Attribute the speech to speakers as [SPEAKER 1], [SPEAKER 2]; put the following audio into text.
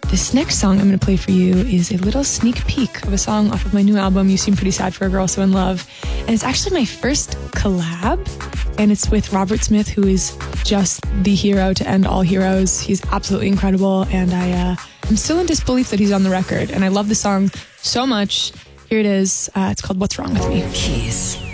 [SPEAKER 1] This next song I'm going to play for you is a little sneak peek of a song off of my new album, You Seem Pretty Sad for a Girl So in Love. And it's actually my first collab, and it's with Robert Smith, who is just the hero to end all heroes. He's absolutely incredible, and I'm still in disbelief that he's on the record, and I love the song so much. Here it is. It's called What's Wrong With Me.
[SPEAKER 2] Kiss.